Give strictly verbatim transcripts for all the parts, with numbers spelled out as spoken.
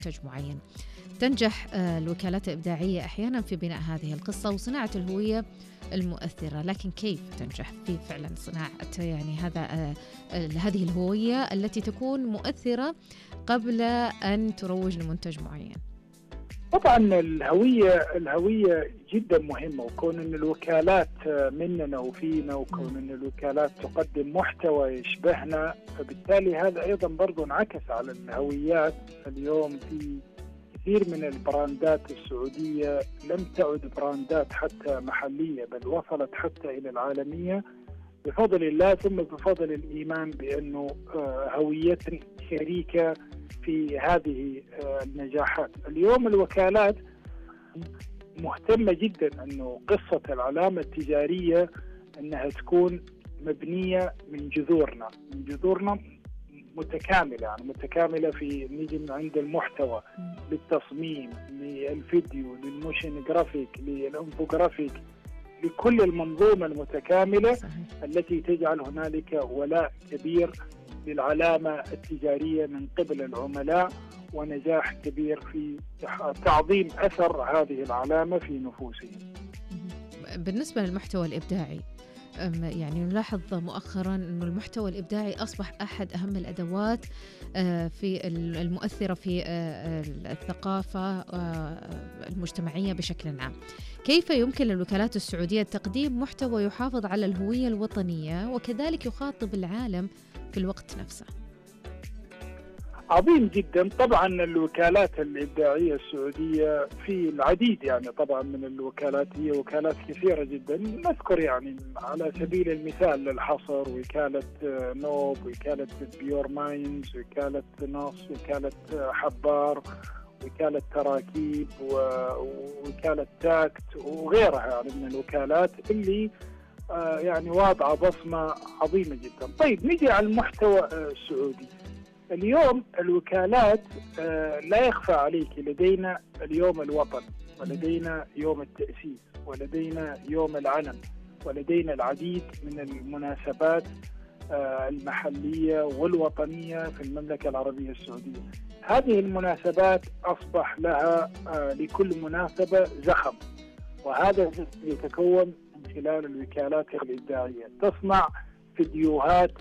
منتج معين. تنجح الوكالات الإبداعية أحيانا في بناء هذه القصة وصناعة الهوية المؤثرة، لكن كيف تنجح في فعلا صناعة يعني هذا هذه الهوية التي تكون مؤثرة قبل أن تروج لمنتج معين؟ طبعا الهوية الهوية جدا مهمة، وكون أن الوكالات مننا وفينا، وكون أن الوكالات تقدم محتوى يشبهنا، فبالتالي هذا أيضا برضو انعكس على الهويات. اليوم في كثير من البراندات السعودية لم تعد براندات حتى محلية، بل وصلت حتى إلى العالمية بفضل الله، ثم بفضل الإيمان بأنه هويتنا شريكة في هذه النجاحات. اليوم الوكالات مهتمة جدا أنه قصة العلامة التجارية أنها تكون مبنية من جذورنا من جذورنا متكاملة، يعني متكاملة في نيجي من عند المحتوى للتصميم للفيديو للموشن جرافيك للانفوجرافيك، لكل المنظومة المتكاملة. صحيح. التي تجعل هنالك ولاء كبير للعلامة التجارية من قبل العملاء، ونجاح كبير في تعظيم أثر هذه العلامة في نفوسهم. بالنسبة للمحتوى الإبداعي، يعني نلاحظ مؤخرا أن المحتوى الإبداعي أصبح أحد أهم الأدوات في المؤثرة في الثقافة المجتمعية بشكل عام. كيف يمكن للوكالات السعودية تقديم محتوى يحافظ على الهوية الوطنية وكذلك يخاطب العالم في الوقت نفسه؟ عظيم جدا. طبعا الوكالات الإبداعية السعودية في العديد، يعني طبعا من الوكالات هي وكالات كثيرة جدا. نذكر يعني على سبيل المثال للحصر وكالة نوب، وكالة بيور ماينز، وكالة نص، وكالة حبار، وكالة تراكيب، ووكالة تاكت، وغيرها يعني من الوكالات اللي يعني واضعة بصمة عظيمة جدا. طيب نيجي على المحتوى السعودي. اليوم الوكالات لا يخفى عليك لدينا اليوم الوطن، ولدينا يوم التأسيس، ولدينا يوم العلم، ولدينا العديد من المناسبات المحلية والوطنية في المملكة العربية السعودية. هذه المناسبات أصبح لها لكل مناسبة زخم، وهذا يتكون من خلال الوكالات الإبداعية. تصنع فيديوهات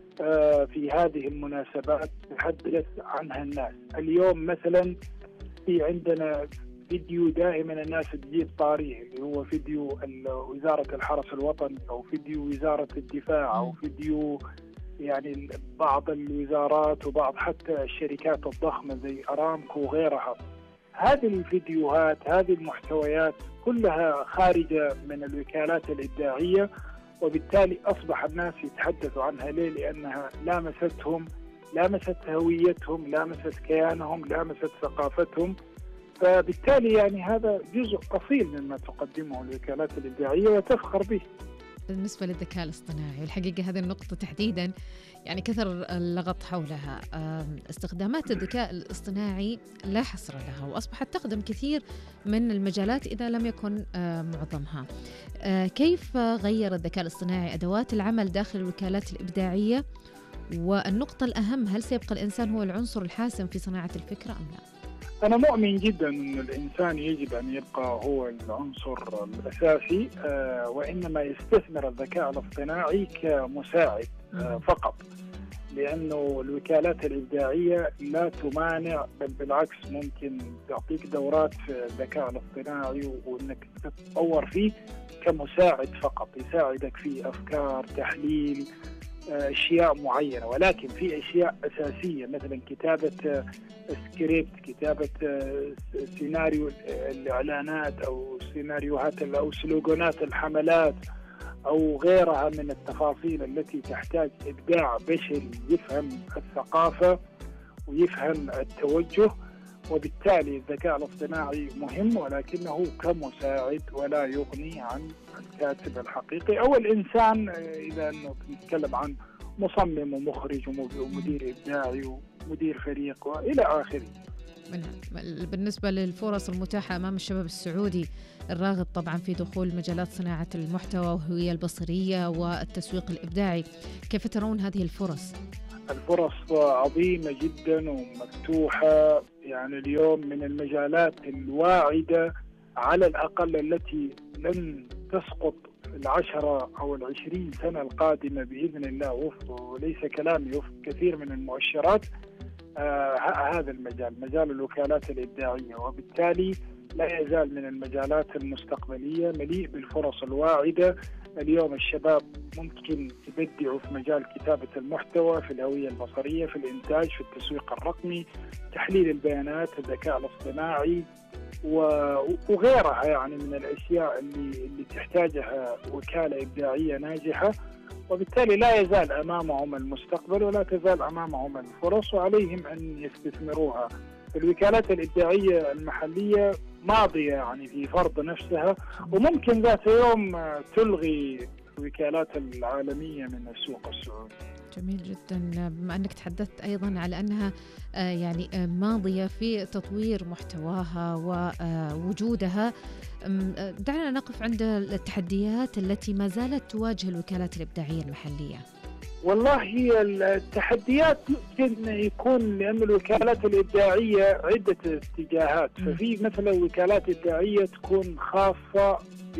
في هذه المناسبات تحدث عنها الناس. اليوم مثلا في عندنا فيديو دائما الناس تجيب طاريه، اللي هو فيديو وزارة الحرس الوطني، أو فيديو وزارة الدفاع، أو فيديو يعني بعض الوزارات وبعض حتى الشركات الضخمة زي أرامكو وغيرها. هذه الفيديوهات، هذه المحتويات كلها خارجة من الوكالات الإبداعية، وبالتالي أصبح الناس يتحدثوا عنها. ليه؟ لأنها لامستهم، لامست هويتهم، لامست كيانهم، لامست ثقافتهم. فبالتالي يعني هذا جزء أصيل مما تقدمه الوكالات الإبداعية وتفخر به. بالنسبة للذكاء الاصطناعي، الحقيقة هذه النقطة تحديدا يعني كثر اللغط حولها. استخدامات الذكاء الاصطناعي لا حصر لها، وأصبحت تخدم كثير من المجالات إذا لم يكن معظمها. كيف غير الذكاء الاصطناعي أدوات العمل داخل الوكالات الإبداعية؟ والنقطة الأهم، هل سيبقى الإنسان هو العنصر الحاسم في صناعة الفكرة أم لا؟ أنا مؤمن جدا أن الإنسان يجب أن يبقى هو العنصر الأساسي، وإنما يستثمر الذكاء الاصطناعي كمساعد فقط، لأنه الوكالات الإبداعية لا تمانع، بل بالعكس ممكن تعطيك دورات في الذكاء الاصطناعي وأنك تتطور فيه كمساعد فقط، يساعدك في أفكار، تحليل أشياء معينة. ولكن في أشياء أساسية مثلا كتابة سكريبت، كتابة سيناريو الإعلانات، أو سيناريوهات أو سلوغانات الحملات، أو غيرها من التفاصيل التي تحتاج إبداع بشري يفهم الثقافة ويفهم التوجه. وبالتالي الذكاء الاصطناعي مهم، ولكنه كمساعد ولا يغني عن الكاتب الحقيقي أو الإنسان، إذا نتكلم عن مصمم ومخرج ومدير إبداعي ومدير فريق وإلى آخره. بالنسبة للفرص المتاحة أمام الشباب السعودي الراغب طبعا في دخول مجالات صناعة المحتوى والهوية البصرية والتسويق الإبداعي، كيف ترون هذه الفرص؟ الفرص عظيمة جدا ومفتوحة، يعني اليوم من المجالات الواعدة على الأقل التي لن تسقط العشرة أو العشرين سنة القادمة بإذن الله وفق، وليس كلامي، وفق كثير من المؤشرات، آه هذا المجال، مجال الوكالات الإبداعية. وبالتالي لا يزال من المجالات المستقبلية مليء بالفرص الواعدة. اليوم الشباب ممكن يبدعوا في مجال كتابة المحتوى، في الهوية البصرية، في الإنتاج، في التسويق الرقمي، تحليل البيانات، الذكاء الاصطناعي وغيرها يعني من الأشياء اللي, اللي تحتاجها وكالة إبداعية ناجحة. وبالتالي لا يزال أمامهم المستقبل ولا تزال أمامهم الفرص، وعليهم أن يستثمروها. الوكالات الإبداعية المحلية ماضية يعني في فرض نفسها، وممكن ذات يوم تلغي الوكالات العالمية من السوق السعودي. جميل جدا. بما أنك تحدثت أيضا على أنها يعني ماضية في تطوير محتواها ووجودها، دعنا نقف عند التحديات التي ما زالت تواجه الوكالات الإبداعية المحلية. والله هي التحديات ممكن يكون لأن الوكالات الإبداعية عدة اتجاهات. ففي مثلا وكالات إبداعية تكون خاصة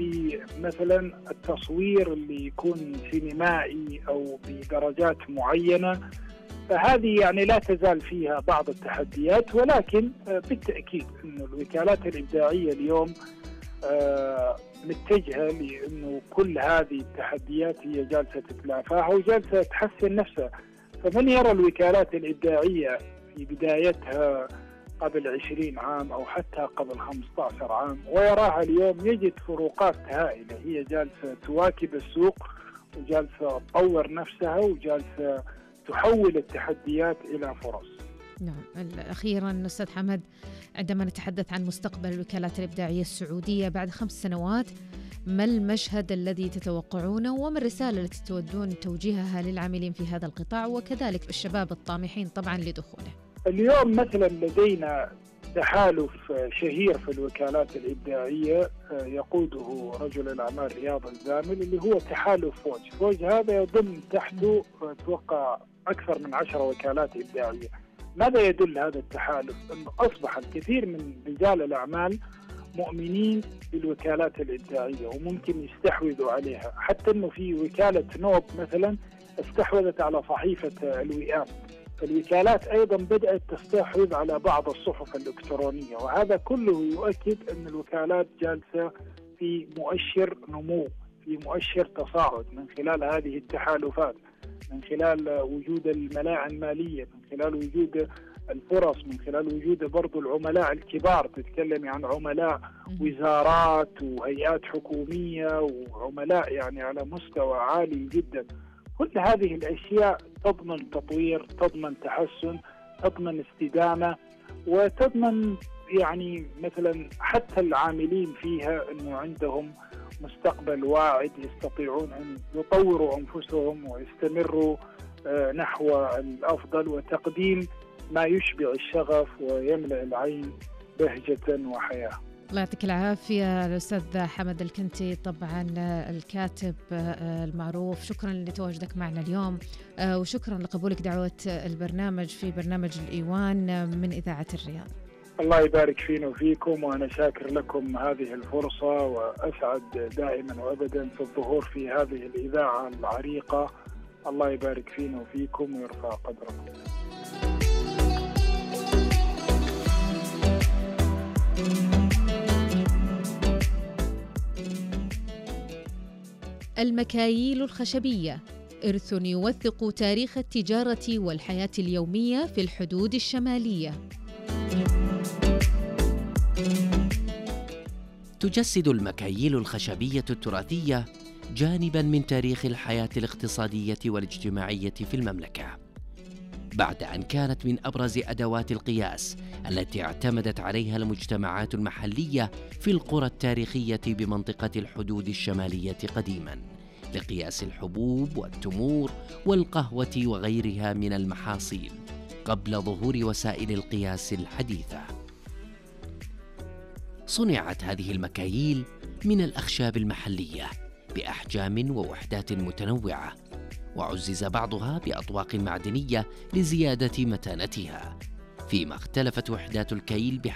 بمثلا التصوير اللي يكون سينمائي أو بدرجات معينة، فهذه يعني لا تزال فيها بعض التحديات، ولكن بالتأكيد أن الوكالات الإبداعية اليوم آه متجهة لأنه كل هذه التحديات هي جالسة تتلافاها وجالسة تحسن نفسها. فمن يرى الوكالات الإبداعية في بدايتها قبل عشرين عام أو حتى قبل خمسة عشر عام ويراها اليوم يجد فروقات هائلة. هي جالسة تواكب السوق وجالسة تطور نفسها وجالسة تحول التحديات إلى فرص. نعم. أخيرا أستاذ حمد، عندما نتحدث عن مستقبل الوكالات الإبداعية السعودية بعد خمس سنوات، ما المشهد الذي تتوقعونه وما الرسالة التي تودون توجيهها للعاملين في هذا القطاع وكذلك الشباب الطامحين طبعا لدخوله؟ اليوم مثلا لدينا تحالف شهير في الوكالات الإبداعية يقوده رجل الأعمال رياض الزامل، اللي هو تحالف فوج. فوج هذا يضم تحته أتوقع أكثر من عشر وكالات إبداعية. ماذا يدل هذا التحالف؟ أنه أصبح الكثير من رجال الأعمال مؤمنين بالوكالات الإبداعية وممكن يستحوذوا عليها، حتى أنه في وكالة نوب مثلا استحوذت على صحيفة الوئام. فالوكالات أيضا بدأت تستحوذ على بعض الصحف الإلكترونية، وهذا كله يؤكد أن الوكالات جالسة في مؤشر نمو، في مؤشر تصاعد من خلال هذه التحالفات، من خلال وجود الملاءة المالية، من خلال وجود الفرص، من خلال وجود برضو العملاء الكبار. تتكلم عن عملاء وزارات وهيئات حكومية وعملاء يعني على مستوى عالي جدا. كل هذه الأشياء تضمن تطوير، تضمن تحسن، تضمن استدامة، وتضمن يعني مثلا حتى العاملين فيها أنه عندهم مستقبل واعد، يستطيعون أن يطوروا أنفسهم ويستمروا نحو الأفضل وتقديم ما يشبع الشغف ويملأ العين بهجة وحياة. الله يعطيك العافية الأستاذ حمد الكنتي، طبعا الكاتب المعروف. شكرا لتواجدك معنا اليوم وشكرا لقبولك دعوة البرنامج في برنامج الإيوان من إذاعة الرياض. الله يبارك فينا وفيكم، وأنا شاكر لكم هذه الفرصة، وأسعد دائما وأبدا في الظهور في هذه الإذاعة العريقة. الله يبارك فينا وفيكم ويرفع قدركم. المكاييل الخشبية إرث يوثق تاريخ التجارة والحياة اليومية في الحدود الشمالية. تجسد المكاييل الخشبية التراثية جانباً من تاريخ الحياة الاقتصادية والاجتماعية في المملكة، بعد أن كانت من أبرز أدوات القياس التي اعتمدت عليها المجتمعات المحلية في القرى التاريخية بمنطقة الحدود الشمالية قديماً، لقياس الحبوب والتمور والقهوة وغيرها من المحاصيل قبل ظهور وسائل القياس الحديثة. صنعت هذه المكاييل من الأخشاب المحلية بأحجام ووحدات متنوعة، وعزز بعضها بأطواق معدنية لزيادة متانتها، فيما اختلفت وحدات الكيل بحسب